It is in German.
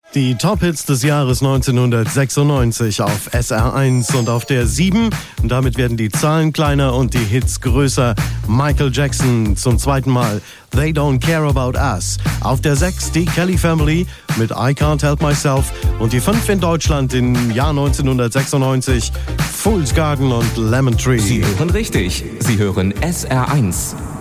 Die Top-Hits des Jahres 1996 auf SR1 und auf der 7. Und damit werden die Zahlen kleiner und die Hits größer. Michael Jackson zum zweiten Mal. They Don't Care About Us. Auf der 6 die Kelly Family mit I Can't Help Myself. Und die 5 in Deutschland im Jahr 1996. Fool's Garden und Lemon Tree. Sie hören richtig. Sie hören SR1.